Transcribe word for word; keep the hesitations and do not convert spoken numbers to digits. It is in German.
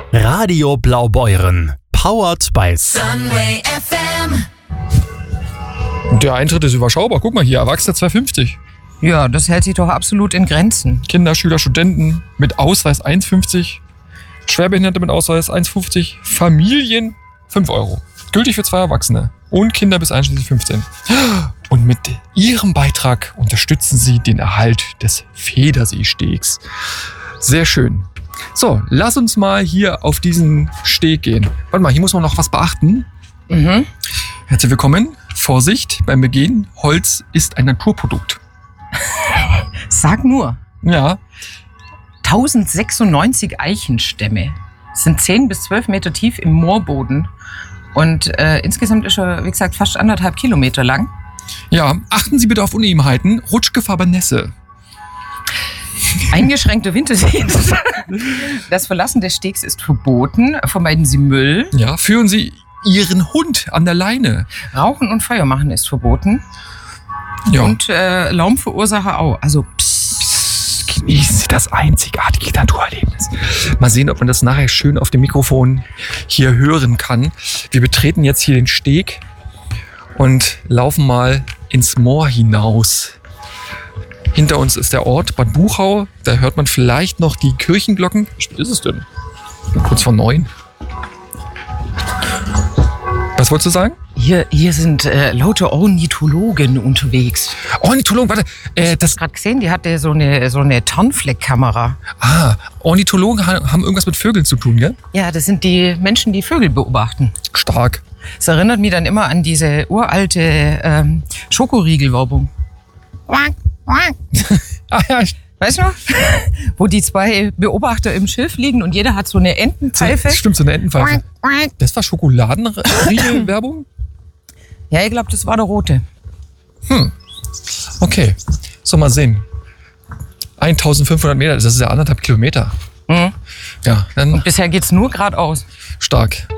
Radio Blaubeuren. Powered by Sunway F M. Der Eintritt ist überschaubar. Guck mal hier, Erwachsene zwei fünfzig. Ja, das hält sich doch absolut in Grenzen. Kinder, Schüler, Studenten mit Ausweis eins fünfzig. Schwerbehinderte mit Ausweis eins fünfzig. Familien fünf Euro. Gültig für zwei Erwachsene. Und Kinder bis einschließlich fünfzehn. Und mit ihrem Beitrag unterstützen sie den Erhalt des Federseestegs. Sehr schön. So, lass uns mal hier auf diesen Steg gehen. Warte mal, hier muss man noch was beachten. Mhm. Herzlich willkommen. Vorsicht beim Begehen. Holz ist ein Naturprodukt. Sag nur. Ja. tausendsechsundneunzig Eichenstämme. Das sind zehn bis zwölf Meter tief im Moorboden. Und äh, insgesamt ist er, wie gesagt, fast anderthalb Kilometer lang. Ja, achten Sie bitte auf Unebenheiten. Rutschgefahr bei Nässe. Eingeschränkter Winterdienst. Das Verlassen des Stegs ist verboten. Vermeiden Sie Müll. Ja, führen Sie Ihren Hund an der Leine. Rauchen und Feuer machen ist verboten. Ja. Und äh, Lärmverursacher auch. Also Psst, genießen Sie das einzigartige Naturerlebnis. Mal sehen, ob man das nachher schön auf dem Mikrofon hier hören kann. Wir betreten jetzt hier den Steg und laufen mal ins Moor hinaus. Hinter uns ist der Ort Bad Buchau. Da hört man vielleicht noch die Kirchenglocken. Wie spät ist es denn? Kurz vor neun. Was wolltest du sagen? Hier, hier sind äh, lauter Ornithologen unterwegs. Ornithologen, warte. Äh, das, Gerade gesehen, die hatte so eine, so eine Tarnfleckkamera. ah, Ornithologen haben irgendwas mit Vögeln zu tun, gell? Ja, das sind die Menschen, die Vögel beobachten. Stark. Das erinnert mich dann immer an diese uralte ähm, Schokoriegel-Werbung. Ah ja, Weißt du noch? Wo die zwei Beobachter im Schilf liegen und jeder hat so eine Entenpfeife. stimmt, so eine Entenpfeife. Das war Schokoladenriegel-Werbung? Ja, ich glaube, das war der rote. Hm. Okay. So, mal sehen. eintausendfünfhundert Meter, das ist ja anderthalb Kilometer. Mhm. Ja, dann Bisher geht's nur geradeaus. stark.